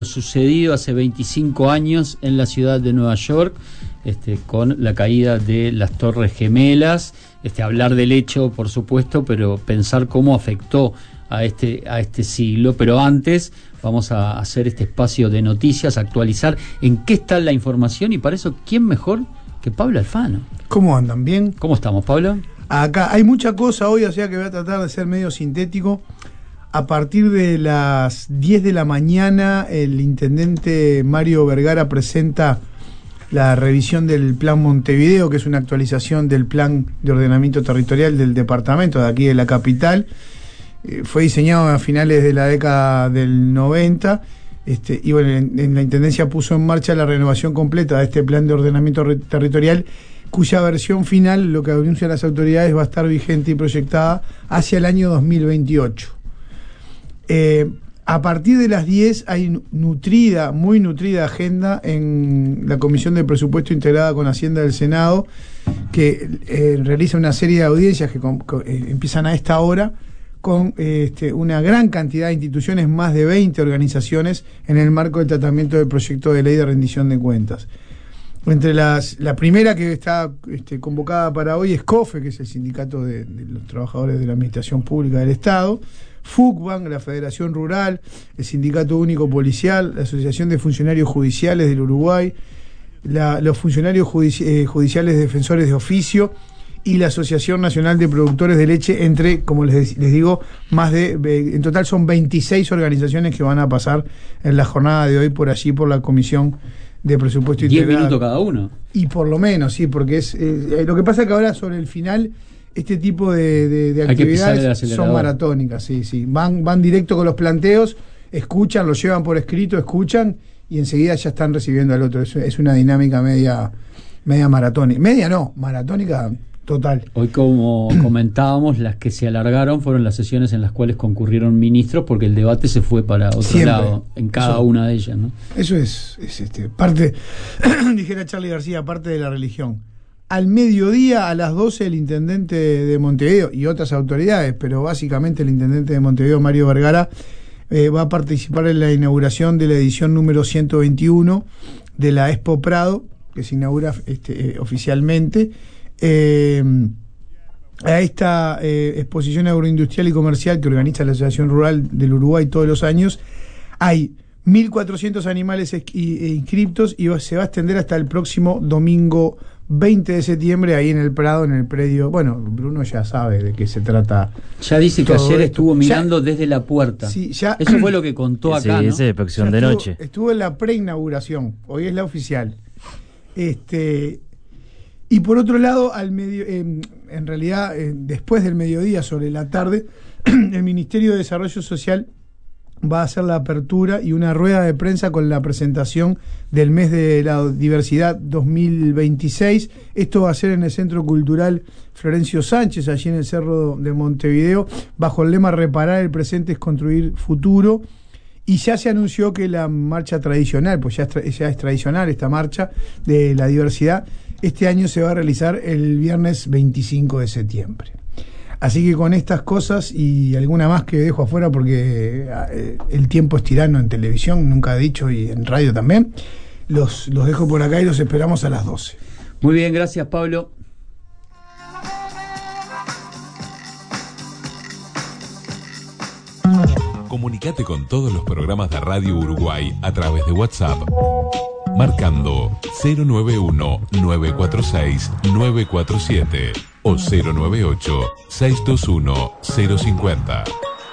Sucedido hace 25 años en la ciudad de Nueva York, con la caída de las Torres Gemelas, hablar del hecho, por supuesto, pero pensar cómo afectó a este siglo. Pero antes vamos a hacer este espacio de noticias, actualizar en qué está la información, y para eso, ¿quién mejor que Pablo Alfano? ¿Cómo andan? ¿Bien? ¿Cómo estamos, Pablo? Acá hay mucha cosa hoy, o sea que voy a tratar de ser medio sintético. A partir de las 10 de la mañana, el intendente Mario Vergara presenta la revisión del Plan Montevideo, que es una actualización del Plan de Ordenamiento Territorial del departamento de aquí de la capital. Fue diseñado a finales de la década del 90, y bueno, en la intendencia puso en marcha la renovación completa de este Plan de Ordenamiento Territorial, cuya versión final, lo que anuncian las autoridades, va a estar vigente y proyectada hacia el año 2028. A partir de las 10 hay muy nutrida agenda en la Comisión de Presupuesto integrada con Hacienda del Senado, que realiza una serie de audiencias que empiezan a esta hora, con una gran cantidad de instituciones, más de 20 organizaciones, en el marco del tratamiento del proyecto de ley de rendición de cuentas. Entre la primera que está convocada para hoy es COFE, que es el Sindicato de los Trabajadores de la Administración Pública del Estado, FUCBAN, la Federación Rural, el Sindicato Único Policial, la Asociación de Funcionarios Judiciales del Uruguay, los funcionarios judiciales defensores de oficio y la Asociación Nacional de Productores de Leche, entre, como les digo, en total son 26 organizaciones que van a pasar en la jornada de hoy por allí, por la Comisión de Presupuesto Integrado. 10 minutos cada uno. Y por lo menos, sí, porque es lo que pasa que ahora sobre el final este tipo de actividades son maratónicas, sí. Van directo con los planteos, escuchan, los llevan por escrito, escuchan y enseguida ya están recibiendo al otro. Es una dinámica media maratónica. Maratónica total. Hoy, como comentábamos, las que se alargaron fueron las sesiones en las cuales concurrieron ministros, porque el debate se fue para otro lado en cada una de ellas, ¿no? Eso es parte, dijera Charly García, parte de la religión. Al mediodía, a las 12, el intendente de Montevideo y otras autoridades, pero básicamente el intendente de Montevideo, Mario Vergara, va a participar en la inauguración de la edición número 121 de la Expo Prado, que se inaugura oficialmente. A esta exposición agroindustrial y comercial que organiza la Asociación Rural del Uruguay todos los años, hay 1.400 animales inscriptos, y se va a extender hasta el próximo domingo 20 de septiembre, ahí en el Prado, en el predio. Bueno, Bruno ya sabe de qué se trata. Ya dice que ayer estuvo mirando desde la puerta. Sí, ya, eso fue lo que contó acá, ¿no? Esa inspección de noche. Estuvo en la preinauguración, hoy es la oficial. Y por otro lado, en realidad, después del mediodía, sobre la tarde, el Ministerio de Desarrollo Social va a hacer la apertura y una rueda de prensa con la presentación del mes de la diversidad 2026. Esto va a ser en el Centro Cultural Florencio Sánchez, allí en el Cerro de Montevideo, bajo el lema "Reparar el presente es construir futuro". Y ya se anunció que la marcha tradicional, pues ya es tradicional esta marcha de la diversidad, este año se va a realizar el viernes 25 de septiembre. Así que con estas cosas y alguna más que dejo afuera, porque el tiempo es tirano en televisión, nunca he dicho, y en radio también, los dejo por acá y los esperamos a las 12. Muy bien, gracias, Pablo. Comunicate con todos los programas de Radio Uruguay a través de WhatsApp, marcando 091-946-947 o 098-621-050.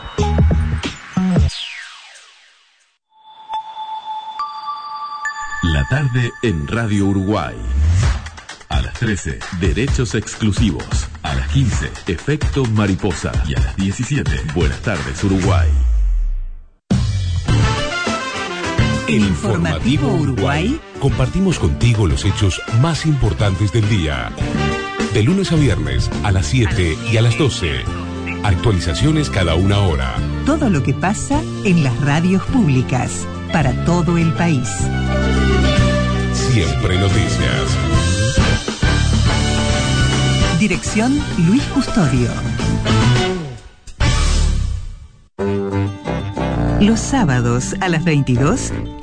La tarde en Radio Uruguay. A las 13, Derechos Exclusivos. A las 15, Efecto Mariposa. Y a las 17, Buenas tardes, Uruguay. El Informativo Uruguay. Compartimos contigo los hechos más importantes del día. De lunes a viernes, a las 7 y a las 12. Actualizaciones cada una hora. Todo lo que pasa en las radios públicas, para todo el país. Siempre noticias. Dirección Luis Custodio. Los sábados a las 22